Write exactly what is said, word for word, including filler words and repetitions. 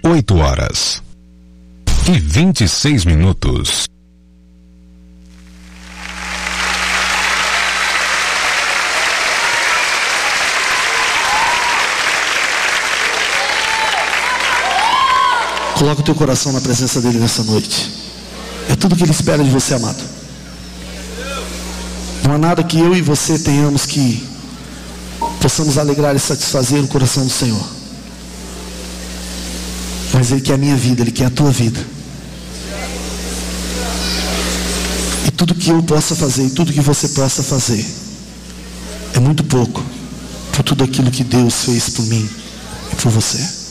oito horas e vinte e seis minutos. Coloca o teu coração na presença dele nessa noite. É tudo que ele espera de você, amado. Não há nada que eu e você tenhamos que possamos alegrar e satisfazer o coração do Senhor. Mas Ele quer a minha vida, Ele quer a tua vida. E tudo que eu possa fazer, e tudo que você possa fazer, é muito pouco por tudo aquilo que Deus fez por mim e por você.